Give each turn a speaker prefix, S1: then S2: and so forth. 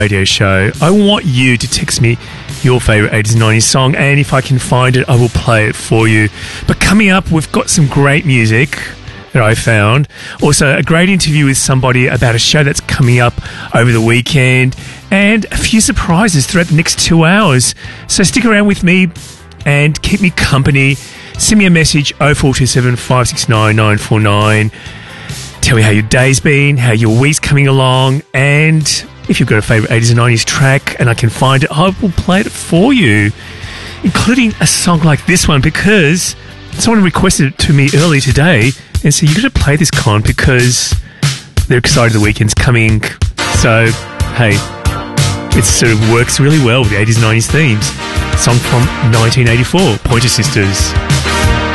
S1: radio show. I want you to text me your favourite 80s and 90s song, and if I can find it, I will play it for you. But coming up, we've got some great music that I found. Also, a great interview with somebody about a show that's coming up over the weekend, and a few surprises throughout the next 2 hours. So stick around with me and keep me company. Send me a message, 0427 569 949. Tell me how your day's been, how your week's coming along, and if you've got a favourite 80s and 90s track and I can find it, I will play it for you, including a song like this one, because someone requested it to me early today and said, you've got to play this, Con, because they're excited the weekend's coming. So, hey, it sort of works really well with the 80s and 90s themes. Song from 1984, Pointer Sisters.